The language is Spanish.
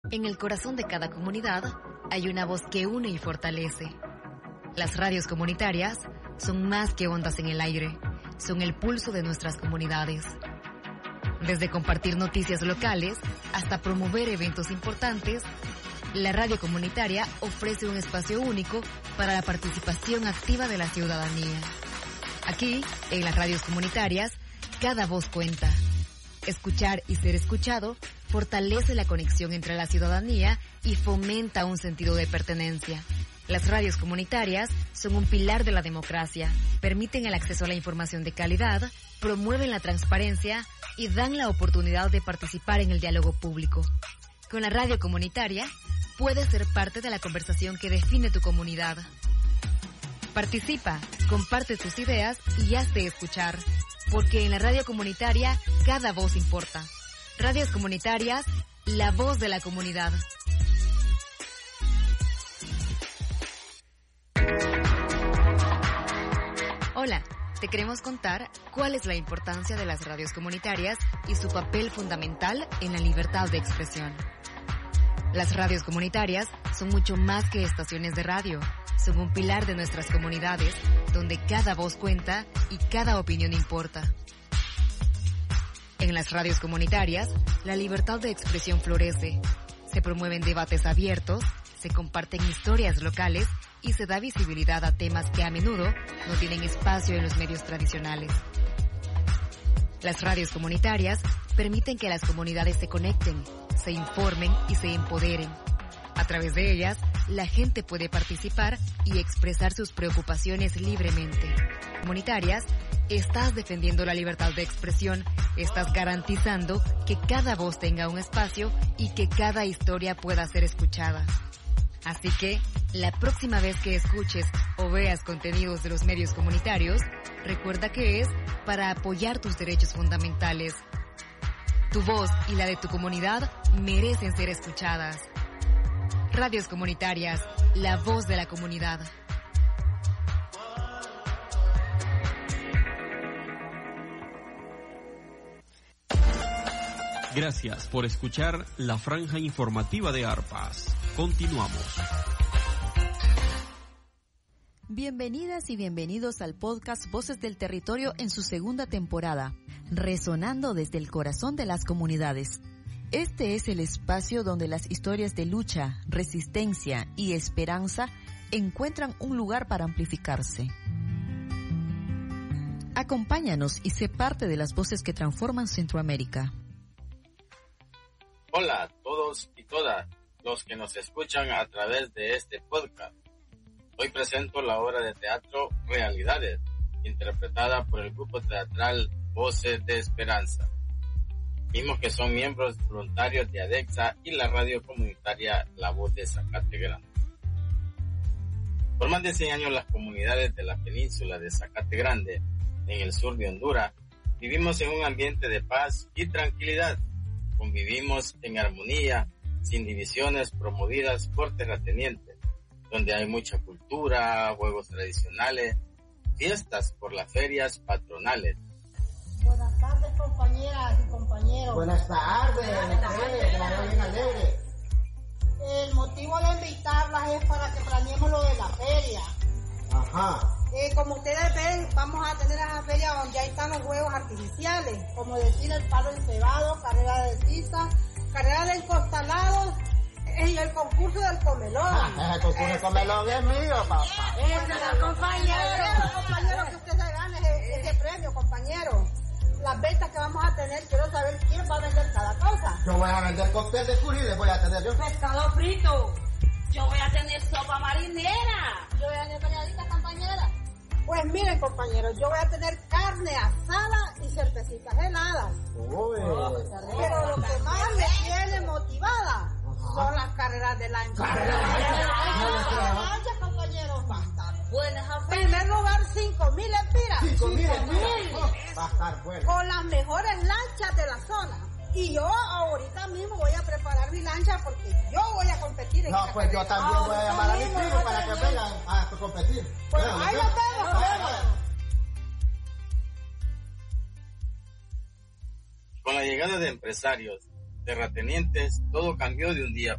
En el corazón de cada comunidad hay una voz que une y fortalece. Las radios comunitarias son más que ondas en el aire, son el pulso de nuestras comunidades. Desde compartir noticias locales hasta promover eventos importantes, la radio comunitaria ofrece un espacio único para la participación activa de la ciudadanía. Aquí, en las radios comunitarias, cada voz cuenta. Escuchar y ser escuchado fortalece la conexión entre la ciudadanía y fomenta un sentido de pertenencia. Las radios comunitarias son un pilar de la democracia, permiten el acceso a la información de calidad, promueven la transparencia y dan la oportunidad de participar en el diálogo público. Con la radio comunitaria, puedes ser parte de la conversación que define tu comunidad. Participa, comparte tus ideas y hazte escuchar, porque en la radio comunitaria cada voz importa. Radios comunitarias, la voz de la comunidad. Hola, te queremos contar cuál es la importancia de las radios comunitarias y su papel fundamental en la libertad de expresión. Las radios comunitarias son mucho más que estaciones de radio, son un pilar de nuestras comunidades, donde cada voz cuenta y cada opinión importa. En las radios comunitarias, la libertad de expresión florece, se promueven debates abiertos, se comparten historias locales y se da visibilidad a temas que a menudo no tienen espacio en los medios tradicionales. Las radios comunitarias permiten que las comunidades se conecten, se informen y se empoderen. A través de ellas, la gente puede participar y expresar sus preocupaciones libremente. Comunitarias, estás defendiendo la libertad de expresión, estás garantizando que cada voz tenga un espacio y que cada historia pueda ser escuchada. Así que, la próxima vez que escuches o veas contenidos de los medios comunitarios, recuerda que es para apoyar tus derechos fundamentales. Tu voz y la de tu comunidad merecen ser escuchadas. Radios comunitarias, la voz de la comunidad. Gracias por escuchar la franja informativa de Arpas. Continuamos. Bienvenidas y bienvenidos al podcast Voces del Territorio en su segunda temporada, resonando desde el corazón de las comunidades. Este es el espacio donde las historias de lucha, resistencia y esperanza encuentran un lugar para amplificarse. Acompáñanos y sé parte de las voces que transforman Centroamérica. Hola a todos y todas los que nos escuchan a través de este podcast. Hoy presento la obra de teatro Realidades, interpretada por el grupo teatral Voces de Esperanza, mismos que son miembros voluntarios de ADEXA y la radio comunitaria La Voz de Zacate Grande. Por más de 100 años las comunidades de la península de Zacate Grande, en el sur de Honduras, vivimos en un ambiente de paz y tranquilidad. Convivimos en armonía, sin divisiones promovidas por terratenientes, donde hay mucha cultura, juegos tradicionales, fiestas por las ferias patronales. Buenas tardes, compañeras y compañeros. Buenas tardes, bien alegre. El motivo de invitarlas es para que planeemos lo de la feria. Ajá. Como ustedes ven, vamos a tener esa feria donde ahí están los juegos artificiales, como decir el palo encebado, carrera de tiza, carrera de encostalados y el concurso del comelón. El concurso del comelón es mío, papá. Compañero, que usted se gane ese premio, compañero. Las ventas que vamos a tener, quiero saber quién va a vender cada cosa. Yo voy a vender cóctel de curry, les voy a tener yo. Pescado frito. Yo voy a tener sopa marinera. Yo voy a tener bañadita, compañera. Pues miren, compañeros, yo voy a tener carne asada y cervecitas heladas. Uy. Pero lo que más me tiene motivada son las carreras de lancha. Lancha, compañeros, va a estar buenas. En primer lugar, 5.000 empiras. 5.000. Va a estar bueno. Con las mejores lanchas de la zona. Y yo ahorita mismo voy a preparar mi lancha porque yo voy a competir en esta pues yo carrera. también voy a llamar a mis primos para que vengan a competir. Pues ahí lo tengo. Con la llegada de empresarios, terratenientes, todo cambió de un día